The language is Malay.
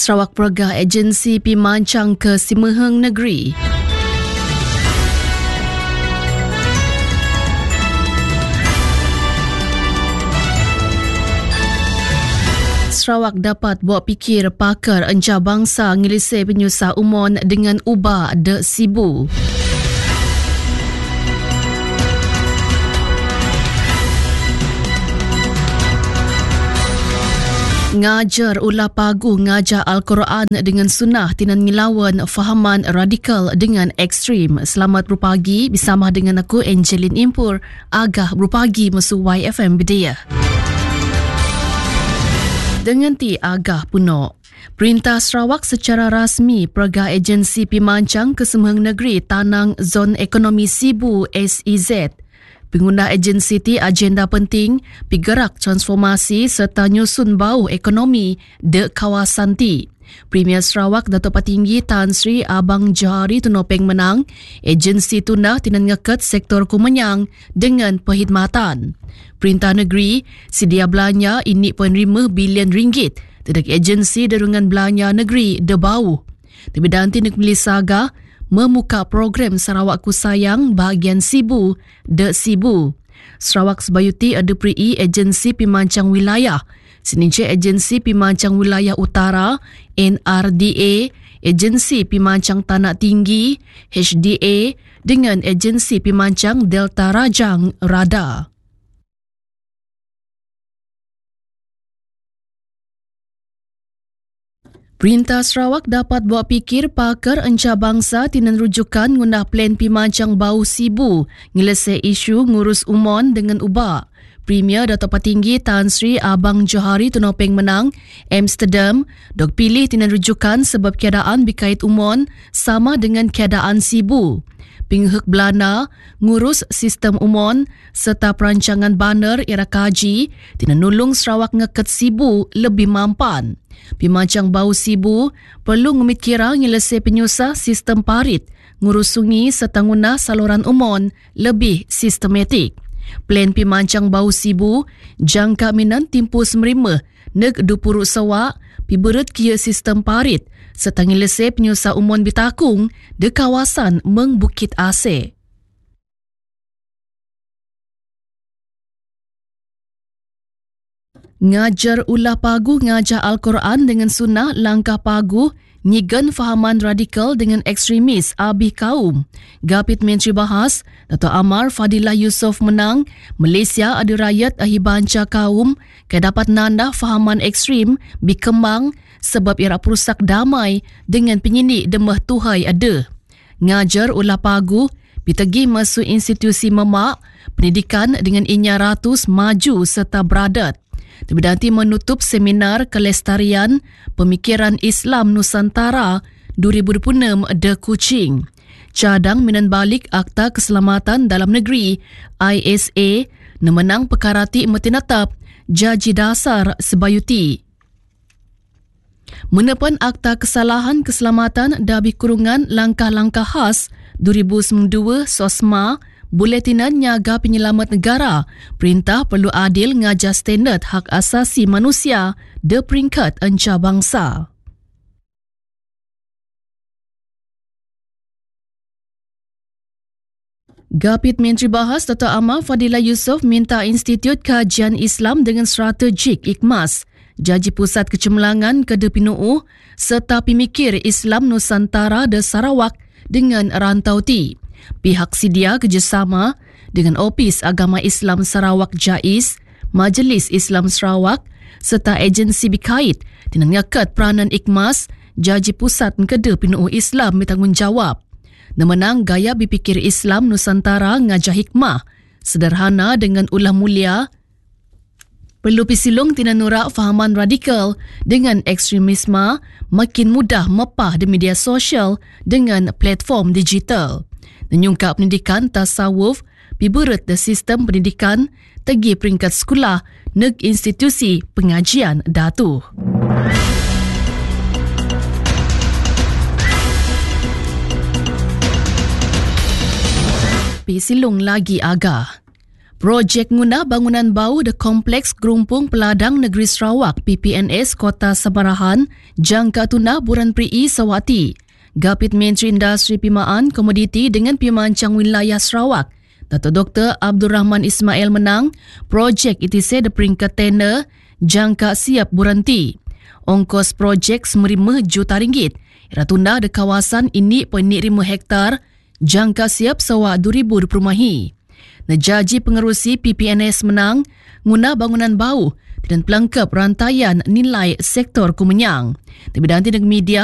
Sarawak Pergah Agensi Pimancang ke Simeheng Negeri. Sarawak dapat buat fikir pakar encah bangsa ngilisai penyusah umon dengan ubah de sibu. Ngajar ulah pagu ngajar Al-Quran dengan sunnah tinan ngilawan fahaman radikal dengan ekstrim. Selamat berpagi bersama dengan aku Angeline Impur. Agah berpagi musuh YFM Bidayah. Dengan ti agah puno. Perintah Sarawak secara rasmi Pergah Agensi Pimancang ke Simeheng Negeri Tanang Zon Ekonomi Sibu SEZ. Pengguna agensi ti agenda penting pigerak transformasi serta nyusun bau ekonomi de kawasan ti. Premier Sarawak Datuk Patinggi Tan Sri Abang Johari Tunopeng menang, agensi tundah tinan ngeket sektor Kumenyang dengan perkhidmatan. Perintah negeri sedia belanja RM1.5 bilion terhadap agensi derungan belanja negeri de bau. Tapi danti nak beli saga memuka program Sarawak Ku Sayang bahagian Sibu de Sibu. Sarawak sebayuti ada peri agensi pimancang wilayah. Seninja agensi pimancang wilayah utara NRDA, agensi pimancang tanah tinggi HDA dengan agensi pimancang Delta Rajang RADA. Perintah Sarawak dapat buat fikir pakar encah bangsa tinan rujukan ngundah plan pimancang bau Sibu ngelesai isu ngurus umon dengan ubah. Premier Datuk Patinggi Tan Sri Abang Johari Tunopeng menang, Amsterdam dok pilih tinan rujukan sebab keadaan berkait umon sama dengan keadaan Sibu. Pinghek Belanda ngurus sistem umon serta perancangan baner era kaji tinan nulung Sarawak ngeket Sibu lebih mampan. Pimancang bau Sibu perlu ngumit kira ngelesai penyusah sistem parit, ngurus sungi serta guna saluran umon lebih sistematik. Plan pimancang bau Sibu jangka minan timpu semerima neg dupuruk sawak piberet kia sistem parit serta ngelesai penyusah umon bitakung de kawasan Meng Bukit Asih. Ngajar ulah pagu ngajar Al-Quran dengan sunnah langkah pagu nyigan fahaman radikal dengan ekstremis abih kaum. Gapit Menteri Bahas Dato' Amar Fadilah Yusof menang, Malaysia ada rakyat ahi banca kaum ke dapat nandah fahaman ekstrim berkembang sebab ia perusak damai dengan penyidik demah tuhai ada. Ngajar ulah pagu pitegi masuk institusi memak pendidikan dengan inya ratus maju serta beradat. Nanti menutup seminar kelestarian pemikiran Islam Nusantara 2026 de Kuching. Cadang minan balik Akta Keselamatan Dalam Negeri ISA nemenang perkarati metinatap Jaji Dasar Sebayuti. Menepan Akta Kesalahan Keselamatan Dabi Kurungan Langkah-Langkah Khas 2092 SOSMA Buletinan Nyaga Penyelamat Negara, perintah perlu adil ngajar standard hak asasi manusia de peringkat encah bangsa. Gapit Menteri Bahas Dato' Amar Fadilah Yusof minta Institut Kajian Islam dengan Strategik IKMAS, Jaji Pusat Kecemerlangan Kedah Pinuu serta Pemikir Islam Nusantara de Sarawak dengan rantau ti. Pihak sedia kerjasama dengan Opis Agama Islam Sarawak JAIS, Majlis Islam Sarawak serta agensi berkait dengan ngakat peranan IKMAS, Jaji Pusat Kedah Pinuu Islam bertanggungjawab. Nemenang gaya berfikir Islam Nusantara ngajah hikmah, sederhana dengan ulah mulia, perlu pisilung tina nurak fahaman radikal dengan ekstremisme makin mudah mepah di media sosial dengan platform digital. Menyungkap pendidikan tasawuf piberet de sistem pendidikan tegi peringkat sekolah neg institusi pengajian datu. Pisilung lagi agah. Projek nguna bangunan bau de Kompleks Gerumpung Peladang Negeri Sarawak PPNS Kota Sabarahan jangka tuna buran Peri Sawati. Gapit Menteri Industri Pimaan Komoditi dengan Pemancang Wilayah Sarawak Dato' Dr. Abdul Rahman Ismail menang projek itise de peringkat tender jangka siap buran ti. Ongkos projek RM5 juta. Ira tunda de kawasan ini 0.5 hektar jangka siap sewa 2,000 rumahi. Najaji pengerusi PPNS menang guna bangunan bau dan pelengkap rantaian nilai sektor Kumenyang. Tapi nanti dengan media